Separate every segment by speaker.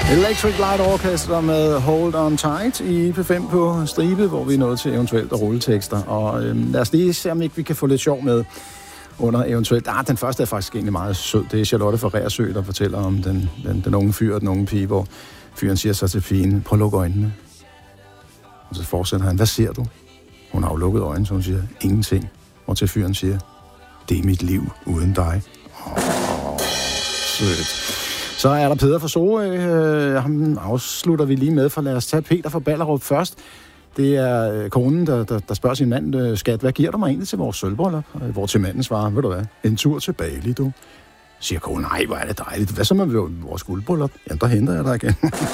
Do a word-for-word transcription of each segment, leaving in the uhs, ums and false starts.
Speaker 1: Electric Light Orchestra med Hold On Tight i P fem på stribe, hvor vi er nået til eventuelt at rulle tekster. Og øhm, lad os lige se, om ikke vi kan få lidt sjov med under eventuelt. Ah, den første er faktisk egentlig meget sød. Det er Charlotte fra Reersø, der fortæller om den, den, den unge fyr og den unge pige, hvor fyren siger så til pigen, prøv at lukke øjnene. Og så fortsætter han, hvad ser du? Hun har jo lukket øjnene, så hun siger, ingenting. Og til fyren siger, det er mit liv uden dig. Åh, oh, sødt. Så er der Peder fra Sorø. Øh, ham afslutter vi lige med, for lad os tage Peter fra Ballerup først. Det er øh, konen, der, der, der spørger sin mand, øh, skat, hvad giver du mig egentlig til vores sølvbryllup? Hvor til manden svarer, ved du hvad, en tur til Bali, du. Siger konen, nej, hvor er det dejligt. Hvad så med vores guldbryllup? Jamen, der henter jeg dig igen.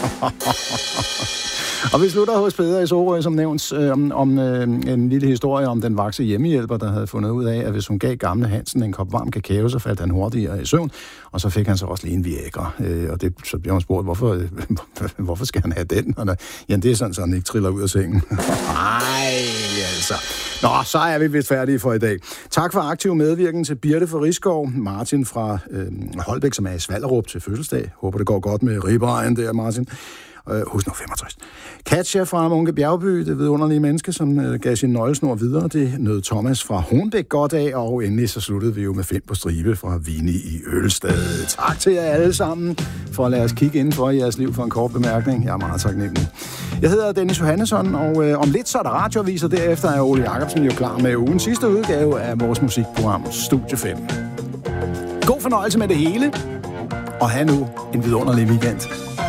Speaker 1: Og vi slutter hos Peder i Sorø, som nævnt, øh, om, om øh, en lille historie om den vakse hjemmehjælper, der havde fundet ud af, at hvis hun gav gamle Hansen en kop varm kakao, så faldt han hurtigere i søvn, og så fik han så også lige en Viagra. Øh, og det, så blev han spurgt, hvorfor, øh, hvorfor skal han have den? Og der, jamen, det er sådan, så han ikke triller ud af sengen. Ej, altså. Nå, så er vi vist færdige for i dag. Tak for aktiv medvirken til Birte fra Risskov, Martin fra øh, Holbæk, som er i Svallerup til fødselsdag. Håber, det går godt med ribbejen der, Martin. Uh, husk nu femogtres. Katja fra Munke Bjergby, det vidunderlige menneske, som uh, gav sin nøglesnor videre. Det nød Thomas fra Hornbæk godt af, og endelig så sluttede vi jo med Finn på stribe fra Vini i Ølsted. Tak til jer alle sammen for at lade os kigge indenfor i jeres liv for en kort bemærkning. Jeg er meget taknemmelig. Jeg hedder Dennis Johannesson, og uh, om lidt så er der radioaviser. Derefter er Ole Jacobsen jo klar med ugens sidste udgave af vores musikprogram Studie fem. God fornøjelse med det hele, og have nu en vidunderlig weekend.